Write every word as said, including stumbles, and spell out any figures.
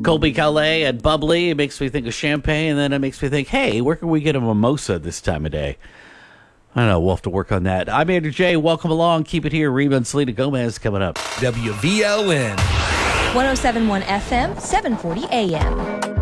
Colby Calais and bubbly. It makes me think of champagne, and then it makes me think, hey, where can we get a mimosa this time of day? I don't know. We'll have to work on that. I'm Andrew J. Welcome along. Keep it here. Reba and Selena Gomez coming up. W V L N. one oh seven point one F M, seven forty A M.